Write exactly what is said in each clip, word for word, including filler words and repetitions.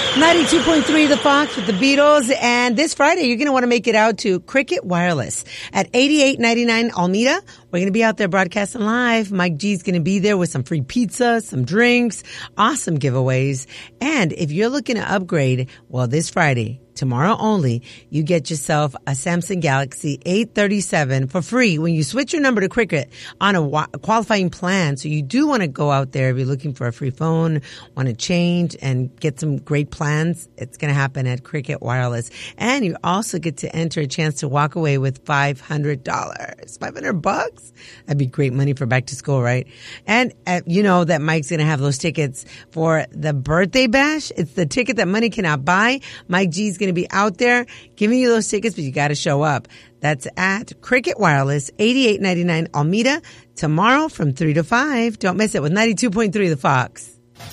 ninety-two point three The Fox with the Beatles. And this Friday, you're going to want to make it out to Cricket Wireless at eighty-eight ninety-nine Alameda. We're going to be out there broadcasting live. Mike G's going to be there with some free pizza, some drinks, awesome giveaways. And if you're looking to upgrade, well, this Friday, tomorrow only, you get yourself a Samsung Galaxy eight thirty-seven for free when you switch your number to Cricket on a wa- qualifying plan. So you do want to go out there if you're looking for a free phone, want to change and get some great plans. It's going to happen at Cricket Wireless. And you also get to enter a chance to walk away with five hundred dollars. five hundred bucks? That'd be great money for back to school, right? And uh, you know that Mike's going to have those tickets for the birthday bash. It's the ticket that money cannot buy. Mike G's going to be out there giving you those tickets, but you got to show up. That's at Cricket Wireless, eighty-eight ninety-nine Alameda, tomorrow from three to five. Don't miss it with ninety-two point three The Fox.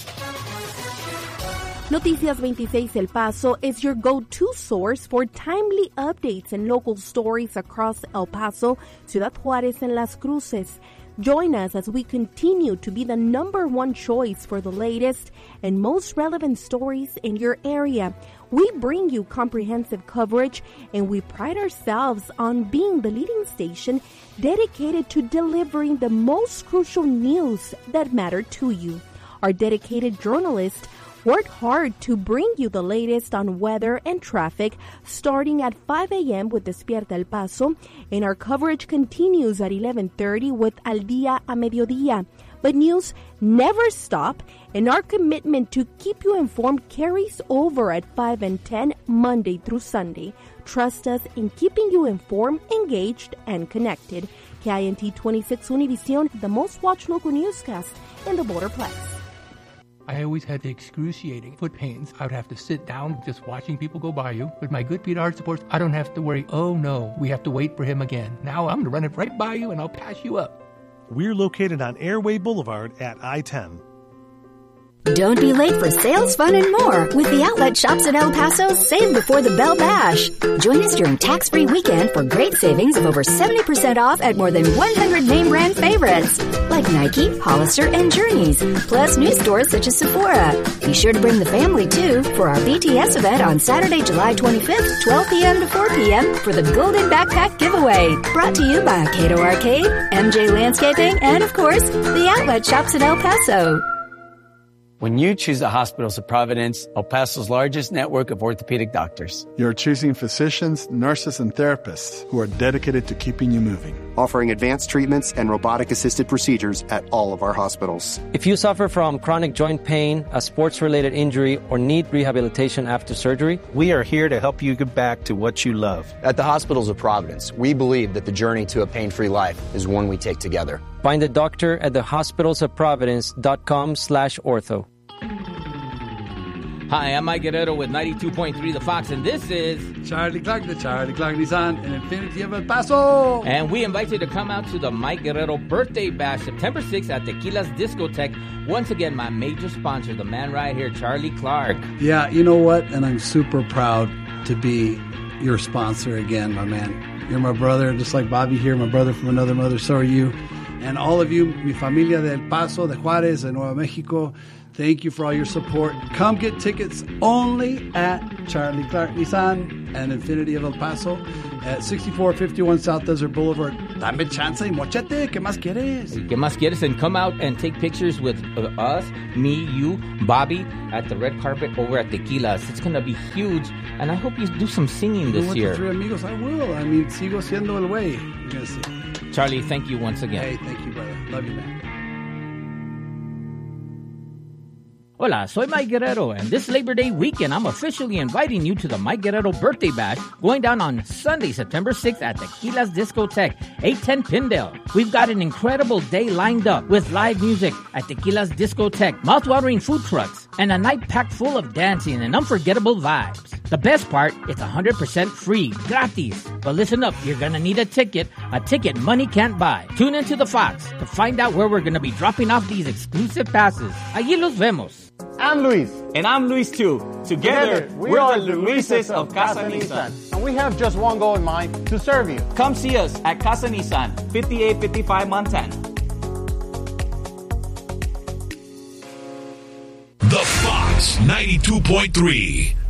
Noticias twenty-six El Paso is your go-to source for timely updates and local stories across El Paso, Ciudad Juárez, and Las Cruces. Join us as we continue to be the number one choice for the latest and most relevant stories in your area. We bring you comprehensive coverage, and we pride ourselves on being the leading station dedicated to delivering the most crucial news that matter to you. Our dedicated journalists work hard to bring you the latest on weather and traffic, starting at five a.m. with Despierta El Paso, and our coverage continues at eleven thirty with Al Día a Mediodía. But news never stop, and our commitment to keep you informed carries over at five and ten, Monday through Sunday. Trust us in keeping you informed, engaged, and connected. K I N T twenty-six Univision, the most watched local newscast in the Borderplex. I always had the excruciating foot pains. I would have to sit down just watching people go by you. With my good Peter Heart Supports, I don't have to worry, oh no, we have to wait for him again. Now I'm going to run it right by you and I'll pass you up. We're located on Airway Boulevard at I ten. Don't be late for sales, fun, and more with the outlet shops in El Paso. Save before the Bell Bash. Join us during tax-free weekend for great savings of over seventy percent off at more than one hundred name brand favorites like Nike, Hollister, and Journeys, plus new stores such as Sephora. Be sure to bring the family too for our B T S event on Saturday, July twenty-fifth, twelve p.m. to four p.m. for the Golden Backpack Giveaway. Brought to you by Cato Arcade, M J Landscaping, and of course, the outlet shops in El Paso. When you choose the Hospitals of Providence, El Paso's largest network of orthopedic doctors, you're choosing physicians, nurses, and therapists who are dedicated to keeping you moving, offering advanced treatments and robotic-assisted procedures at all of our hospitals. If you suffer from chronic joint pain, a sports-related injury, or need rehabilitation after surgery, we are here to help you get back to what you love. At the Hospitals of Providence, we believe that the journey to a pain-free life is one we take together. Find a doctor at the hospitals of providence dot com slash ortho. Hi, I'm Mike Guerrero with ninety-two point three The Fox, and this is Charlie Clark, the Charlie Clark Nissan and Infinity of El Paso. And we invite you to come out to the Mike Guerrero Birthday Bash, September sixth at Tequila's Discotheque. Once again, my major sponsor, the man right here, Charlie Clark. Yeah, you know what? And I'm super proud to be your sponsor again, my man. You're my brother, just like Bobby here, my brother from another mother, so are you. And all of you, mi familia de El Paso, de Juárez, de Nuevo Mexico, thank you for all your support. Come get tickets only at Charlie Clark Nissan and Infinity of El Paso at sixty-four fifty-one South Desert Boulevard. Dame chance y mochete. ¿Qué más quieres? ¿Qué más quieres? And come out and take pictures with uh, us, me, you, Bobby, at the red carpet over at Tequila's. It's going to be huge. And I hope you do some singing this with year. The three amigos, I will. I mean, sigo siendo el way. You're going to see. Charlie, thank you once again. Hey, thank you, brother. Love you, man. Hola, soy Mike Guerrero, and this Labor Day weekend, I'm officially inviting you to the Mike Guerrero Birthday Bash going down on Sunday, September sixth at Tequila's Discotheque, eight ten Pindale. We've got an incredible day lined up with live music at Tequila's Discotheque, mouth-watering food trucks, and a night packed full of dancing and unforgettable vibes. The best part, it's one hundred percent free, gratis. But listen up, you're gonna need a ticket, a ticket money can't buy. Tune into The Fox to find out where we're gonna be dropping off these exclusive passes. Allí los vemos. I'm Luis. And I'm Luis too. Together, Together we are the Luises of Casa Nissan. And we have just one goal in mind, to serve you. Come see us at Casa Nissan, fifty-eight fifty-five Montana. The Fox. Kicks ninety-two point three.